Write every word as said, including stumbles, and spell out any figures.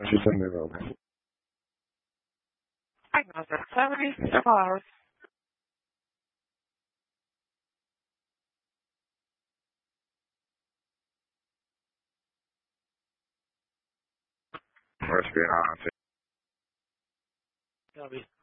She's in the room. I know that. Seventy several hours. Where's being honest? Gonna be